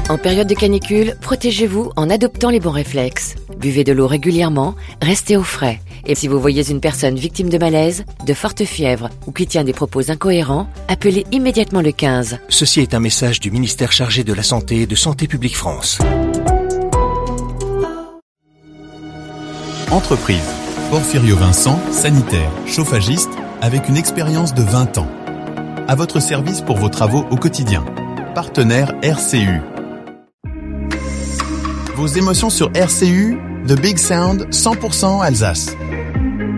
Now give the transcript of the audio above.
En période de canicule, protégez-vous en adoptant les bons réflexes. Buvez de l'eau régulièrement, restez au frais. Et si vous voyez une personne victime de malaise, de forte fièvre ou qui tient des propos incohérents, appelez immédiatement le 15. Ceci est un message du ministère chargé de la Santé et de Santé publique France. Entreprise. Porfirio Vincent, sanitaire, chauffagiste, avec une expérience de 20 ans. À votre service pour vos travaux au quotidien. Partenaire RCU. Vos émotions sur RCU, The Big Sound, 100% Alsace.